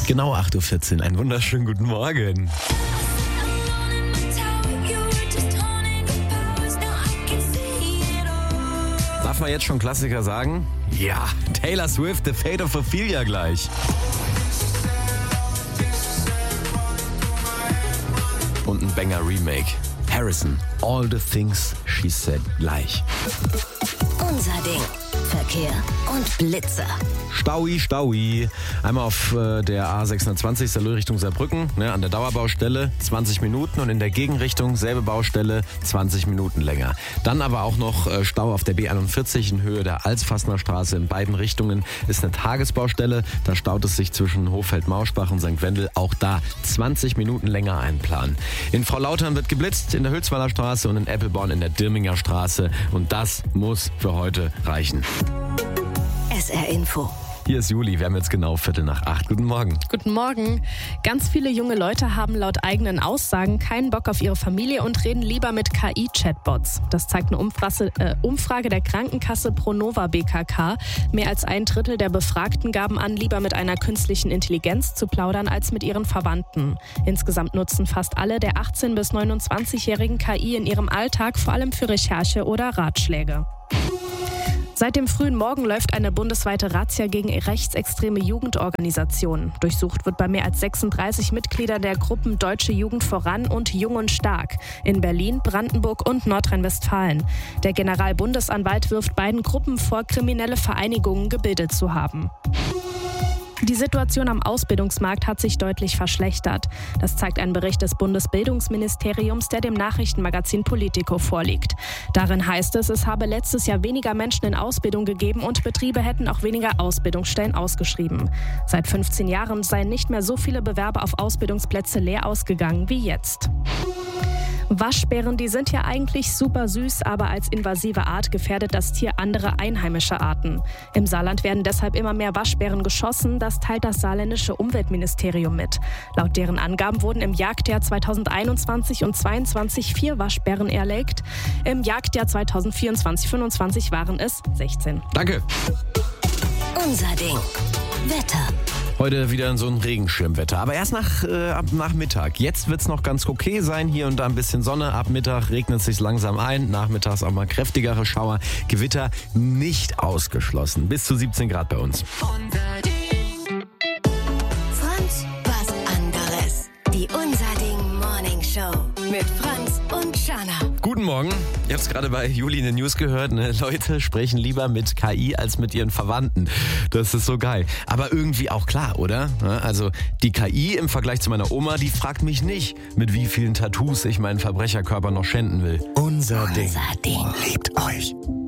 Genau 8.14 Uhr, einen wunderschönen guten Morgen. Darf man jetzt schon Klassiker sagen? Ja, Taylor Swift, The Fate of Ophelia gleich. Und ein Banger-Remake. Harrison, All the Things She Said gleich. Unser Ding. Verkehr und Blitzer. Staui. Einmal auf der A620 Salö Richtung Saarbrücken, an der Dauerbaustelle 20 Minuten und in der Gegenrichtung selbe Baustelle 20 Minuten länger. Dann aber auch noch Stau auf der B41 in Höhe der Alsfassner Straße in beiden Richtungen. Ist eine Tagesbaustelle, da staut es sich zwischen Hochfeld-Mauschbach und St. Wendel. Auch da 20 Minuten länger einplanen. In Frau Lautern wird geblitzt, in der Hülswaller Straße und in Eppelborn in der Dirminger Straße. Und das muss für heute reichen. SR Info. Hier ist Juli, wir haben jetzt genau 7:45. Guten Morgen. Guten Morgen. Ganz viele junge Leute haben laut eigenen Aussagen keinen Bock auf ihre Familie und reden lieber mit KI-Chatbots. Das zeigt eine Umfrage der Krankenkasse Pronova BKK. Mehr als 1/3 der Befragten gaben an, lieber mit einer künstlichen Intelligenz zu plaudern als mit ihren Verwandten. Insgesamt nutzen fast alle der 18- bis 29-Jährigen KI in ihrem Alltag, vor allem für Recherche oder Ratschläge. Seit dem frühen Morgen läuft eine bundesweite Razzia gegen rechtsextreme Jugendorganisationen. Durchsucht wird bei mehr als 36 Mitglieder der Gruppen Deutsche Jugend voran und Jung und Stark in Berlin, Brandenburg und Nordrhein-Westfalen. Der Generalbundesanwalt wirft beiden Gruppen vor, kriminelle Vereinigungen gebildet zu haben. Die Situation am Ausbildungsmarkt hat sich deutlich verschlechtert. Das zeigt ein Bericht des Bundesbildungsministeriums, der dem Nachrichtenmagazin Politico vorliegt. Darin heißt es, es habe letztes Jahr weniger Menschen in Ausbildung gegeben und Betriebe hätten auch weniger Ausbildungsstellen ausgeschrieben. Seit 15 Jahren seien nicht mehr so viele Bewerber auf Ausbildungsplätze leer ausgegangen wie jetzt. Waschbären, die sind ja eigentlich super süß, aber als invasive Art gefährdet das Tier andere einheimische Arten. Im Saarland werden deshalb immer mehr Waschbären geschossen, das teilt das saarländische Umweltministerium mit. Laut deren Angaben wurden im Jagdjahr 2021 und 2022 4 Waschbären erlegt. Im Jagdjahr 2024/25 waren es 16. Danke. Unser Ding. Wetter. Heute wieder so ein Regenschirmwetter, aber erst ab Nachmittag. Jetzt wird es noch ganz okay sein, hier und da ein bisschen Sonne. Ab Mittag regnet es sich langsam ein, nachmittags auch mal kräftigere Schauer. Gewitter nicht ausgeschlossen. Bis zu 17 Grad bei uns. Unser Ding. Franz, was anderes. Die Unser Ding Morning Show mit Franz und Shanna. Guten Morgen. Ich habe es gerade bei Juli in den News gehört. Leute sprechen lieber mit KI als mit ihren Verwandten. Das ist so geil. Aber irgendwie auch klar, oder? Also die KI im Vergleich zu meiner Oma, die fragt mich nicht, mit wie vielen Tattoos ich meinen Verbrecherkörper noch schänden will. Unser Ding. Unser Ding. Liebt euch.